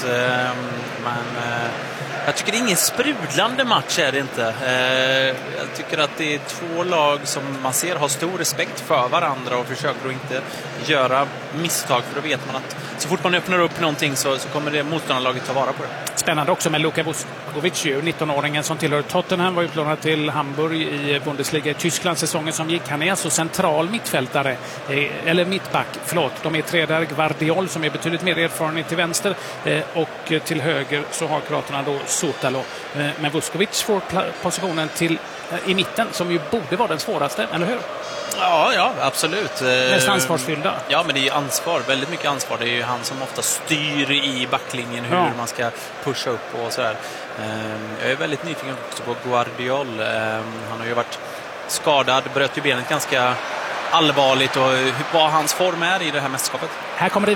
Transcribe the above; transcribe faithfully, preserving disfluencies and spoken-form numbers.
Men jag tycker det är ingen sprudlande match är det inte. Jag tycker att det är två lag som man ser har stor respekt för varandra och försöker att inte göra misstag, för då vet man att så fort man öppnar upp någonting så, så kommer det motståndarlaget ta vara på det. Spännande också med Luka Vuskovic, nittonåringen som tillhör Tottenham, var utlånad till Hamburg i Bundesliga i Tyskland säsongen som gick. Han är alltså central mittfältare, eller mittback, förlåt. De är tre där, Gvardiol som är betydligt mer erfarenhet till vänster och till höger så har kroaterna då Sotalo. Men Vuskovic får positionen till i mitten som ju borde vara den svåraste, eller hur? Ja, ja, absolut. Mest ansvarsfyllda. Ja, men det är ju ansvar, väldigt mycket ansvar. Det är ju han som ofta styr i backlinjen hur ja. man ska pusha upp och sådär. Jag är väldigt nyfiken också på Gvardiol. Han har ju varit skadad, bröt ju benet ganska allvarligt och vad hans form är i det här mästerskapet. Här kommer det